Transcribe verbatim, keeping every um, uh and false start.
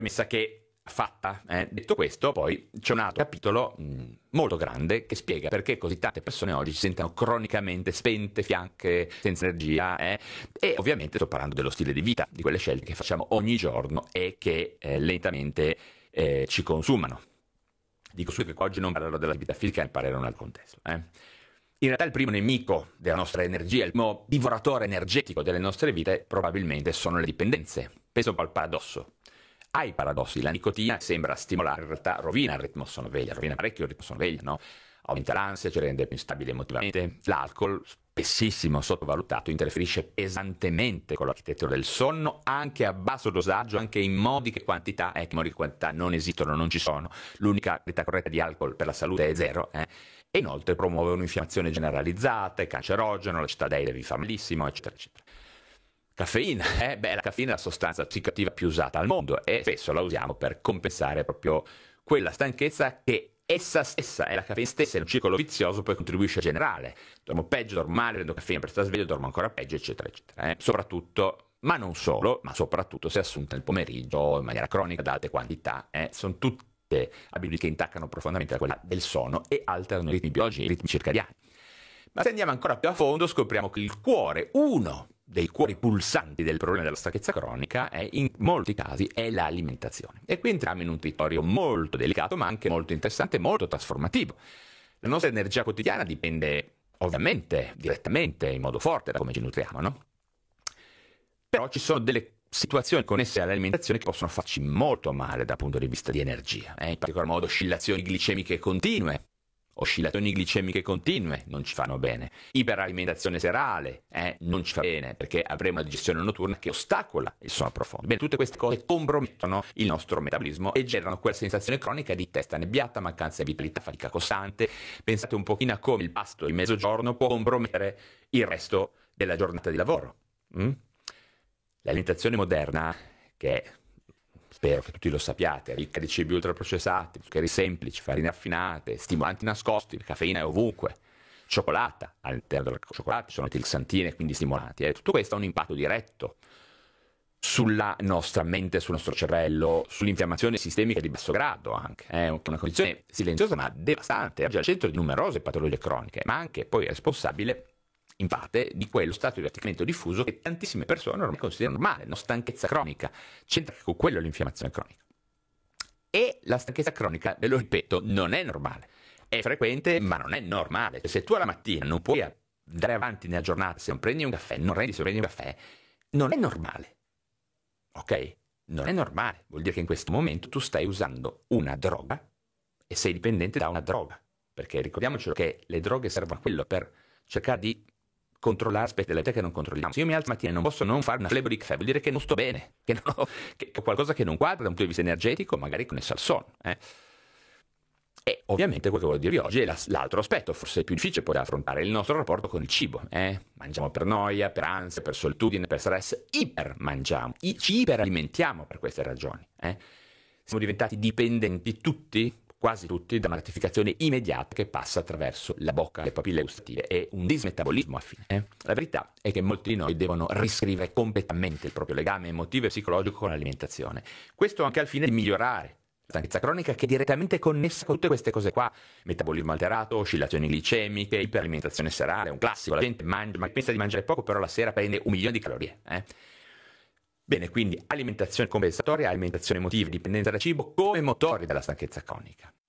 Messa che fatta, eh, detto questo, poi c'è un altro capitolo mh, molto grande che spiega perché così tante persone oggi si sentono cronicamente spente, fiacche, senza energia, eh, e ovviamente sto parlando dello stile di vita, di quelle scelte che facciamo ogni giorno e che eh, lentamente eh, ci consumano. Dico subito che oggi non parlerò della vita fisica, ne parlerò nel contesto. Eh. In realtà il primo nemico della nostra energia, il primo divoratore energetico delle nostre vite probabilmente sono le dipendenze. Penso un po' al paradosso. Ai paradossi, la nicotina sembra stimolare, in realtà rovina il ritmo sonno-veglia, rovina parecchio il ritmo sonno-veglia, no? Aumenta l'ansia, ci rende più instabili emotivamente. L'alcol, spessissimo sottovalutato, interferisce pesantemente con l'architettura del sonno, anche a basso dosaggio, anche in modiche quantità, eh, che modiche quantità non esistono, non ci sono. L'unica quantità corretta di alcol per la salute è zero, eh. E inoltre promuove un'infiammazione generalizzata, è cancerogeno, la cittadella vi fa malissimo, eccetera, eccetera. Caffeina, eh? Beh, la caffeina è la sostanza psicoattiva più usata al mondo e spesso la usiamo per compensare proprio quella stanchezza che essa stessa è la caffeina stessa, è un circolo vizioso, poi contribuisce a generare. Dormo peggio, dormo male, prendo caffeina per stare sveglio, dormo ancora peggio, eccetera, eccetera. Eh? Soprattutto, ma non solo, ma soprattutto se assunta nel pomeriggio in maniera cronica, da alte quantità, eh? Sono tutte abitudini che intaccano profondamente quella del sonno e alterano i ritmi biologici, i ritmi circadiani. Ma se andiamo ancora più a fondo scopriamo che il cuore, uno dei cuori pulsanti del problema della stanchezza cronica, è, in molti casi è l'alimentazione. E qui entriamo in un territorio molto delicato, ma anche molto interessante e molto trasformativo. La nostra energia quotidiana dipende ovviamente direttamente, in modo forte, da come ci nutriamo, no? Però ci sono delle situazioni connesse all'alimentazione che possono farci molto male dal punto di vista di energia, eh? In particolar modo oscillazioni glicemiche continue. Oscillazioni glicemiche continue non ci fanno bene, iperalimentazione serale eh, non ci fa bene perché avremo una digestione notturna che ostacola il sonno profondo. Bene, tutte queste cose compromettono il nostro metabolismo e generano quella sensazione cronica di testa nebbiata, mancanza di vitalità, fatica costante. Pensate un pochino a come il pasto di mezzogiorno può compromettere il resto della giornata di lavoro. Mm? L'alimentazione moderna, che è, spero che tutti lo sappiate, ricca di cibi ultraprocessati, zuccheri semplici, farine raffinate, stimolanti nascosti, caffeina è ovunque, cioccolata, all'interno del cioccolato ci sono tilsantine, quindi stimolanti. Eh. Tutto questo ha un impatto diretto sulla nostra mente, sul nostro cervello, sull'infiammazione sistemica di basso grado anche. È una condizione silenziosa ma devastante, oggi al centro di numerose patologie croniche, ma anche poi responsabile in parte di quello stato di avvertimento diffuso che tantissime persone ormai considerano normale, no? Stanchezza cronica, c'entra con quello l'infiammazione cronica. E la stanchezza cronica, ve lo ripeto, non è normale, è frequente ma non è normale. Se tu alla mattina non puoi andare avanti nella giornata, se non prendi un caffè, non rendi se prendi un caffè, non è normale, ok? Non è normale, vuol dire che in questo momento tu stai usando una droga e sei dipendente da una droga, perché ricordiamocelo che le droghe servono a quello, per cercare di controllare aspetti della vita che non controlliamo. Se io mi alzo mattina e non posso non fare una flebo di caffè, vuol dire che non sto bene, che, non ho, che ho qualcosa che non quadra da un punto di vista energetico, magari connesso al sonno. Eh. E ovviamente quello che voglio dirvi oggi è l'altro aspetto, forse più difficile poi da affrontare, il nostro rapporto con il cibo. Eh. Mangiamo per noia, per ansia, per solitudine, per stress, ipermangiamo, ci iperalimentiamo per queste ragioni. Eh. Siamo diventati dipendenti tutti, quasi tutti, da una gratificazione immediata che passa attraverso la bocca, le papille gustative e un dismetabolismo affine. Eh? La verità è che molti di noi devono riscrivere completamente il proprio legame emotivo e psicologico con l'alimentazione. Questo anche al fine di migliorare la stanchezza cronica, che è direttamente connessa con tutte queste cose qua: metabolismo alterato, oscillazioni glicemiche, iperalimentazione serale, un classico. La gente mangia, ma pensa di mangiare poco, però la sera prende un milione di calorie. Eh? Bene, quindi alimentazione compensatoria, alimentazione emotiva, dipendenza da cibo come motori della stanchezza cronica.